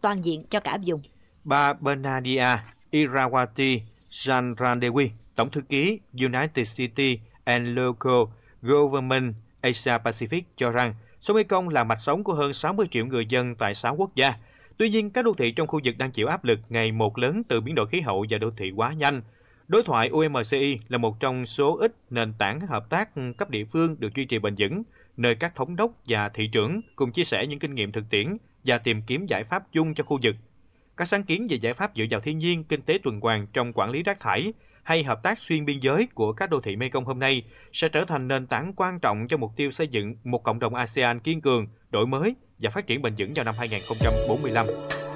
toàn diện cho cả vùng. Bà Bernardia Irawati Chandradewi, Tổng thư ký United City and Local Government Asia Pacific cho rằng sông Mekong là mạch sống của hơn 60 triệu người dân tại 6 quốc gia. Tuy nhiên, các đô thị trong khu vực đang chịu áp lực ngày một lớn từ biến đổi khí hậu và đô thị hóa nhanh. Đối thoại UMCI là một trong số ít nền tảng hợp tác cấp địa phương được duy trì bền vững, nơi các thống đốc và thị trưởng cùng chia sẻ những kinh nghiệm thực tiễn và tìm kiếm giải pháp chung cho khu vực. Các sáng kiến về giải pháp dựa vào thiên nhiên, kinh tế tuần hoàn trong quản lý rác thải hay hợp tác xuyên biên giới của các đô thị Mekong hôm nay sẽ trở thành nền tảng quan trọng cho mục tiêu xây dựng một cộng đồng ASEAN kiên cường, đổi mới và phát triển bền vững vào năm 2045.